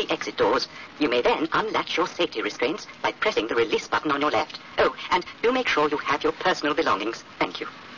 the exit doors. You may then unlatch your safety restraints by pressing the release button on your left. Oh, and do make sure you have your personal belongings. Thank you.